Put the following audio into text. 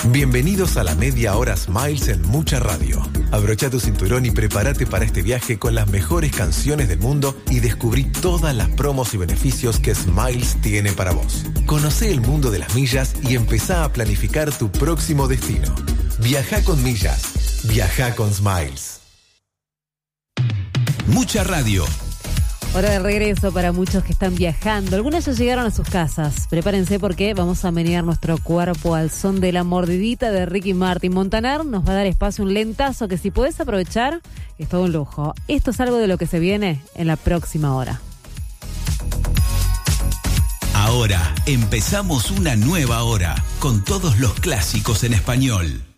Bienvenidos a la media hora Smiles en Mucha Radio. Abrocha tu cinturón y prepárate para este viaje con las mejores canciones del mundo y descubrí todas las promos y beneficios que Smiles tiene para vos. Conocé el mundo de las millas y empezá a planificar tu próximo destino. Viajá con millas. Viajá con Smiles. Mucha Radio. Hora de regreso para muchos que están viajando. Algunos ya llegaron a sus casas. Prepárense porque vamos a menear nuestro cuerpo al son de la mordidita de Ricky Martin. Montaner nos va a dar espacio, un lentazo que si podés aprovechar, es todo un lujo. Esto es algo de lo que se viene en la próxima hora. Ahora empezamos una nueva hora con todos los clásicos en español.